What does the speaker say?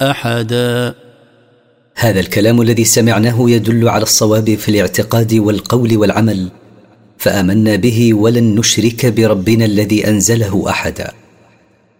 أحدا. هذا الكلام الذي سمعناه يدل على الصواب في الاعتقاد والقول والعمل، فآمنا به ولن نشرك بربنا الذي أنزله أحدا.